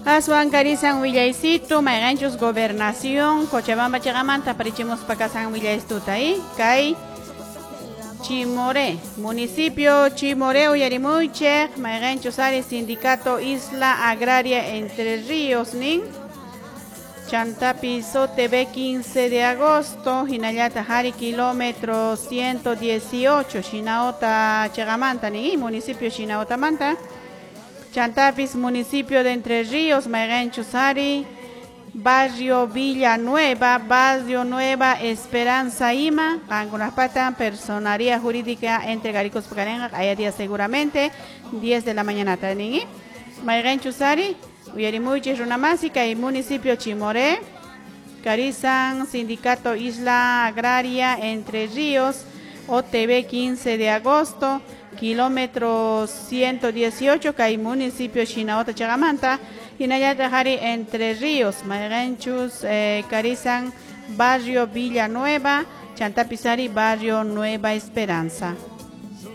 Aswan Carisan Villaysito, Mayganchos Gobernación, Cochabamba Chagamanta, Parichimos Pacasan Villaystuta ahí, Kai Chimoré, Municipio Chimoré, Uyarimuche, Mayganchos Ari, Sindicato Isla Agraria Entre Ríos, Nin, Chantapiso TV 15 de agosto, Hinayata Hari, kilómetro 118, Chinaota Chagamanta, Nin, Municipio Chinaota Manta. Chantapis, municipio de Entre Ríos, Mayganchusari, barrio Villanueva, barrio Nueva Esperanza Ima, Angunapata, personería jurídica entre Garicos Pacarenga, hay día seguramente, 10 de la mañana, Taningi, Mayganchusari, Uyarimuchi, Runamasica y municipio Chimoré, Carizan, Sindicato Isla Agraria Entre Ríos, OTV 15 de agosto, kilómetro 118, Cay municipio Chinaota Chagamanta, Hinayata Hari Entre Ríos, Mayganchus, Carizan, barrio Villanueva, Chantapisari, barrio Nueva Esperanza.